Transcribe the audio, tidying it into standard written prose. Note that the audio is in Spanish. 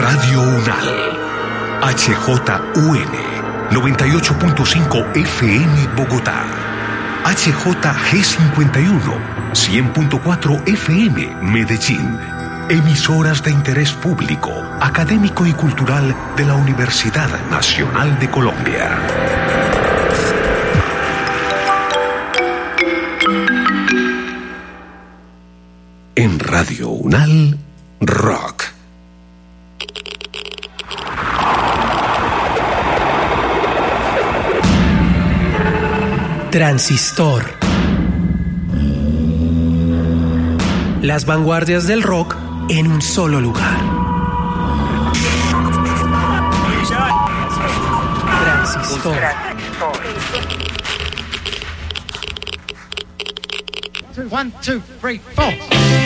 Radio UNAL. HJUN 98.5 FM Bogotá. HJG51 100.4 FM Medellín. Emisoras de interés público, académico y cultural de la Universidad Nacional de Colombia. En Radio UNAL, Rock. Transistor. Las vanguardias del rock en un solo lugar. Transistor. 1, 2, 3, 4.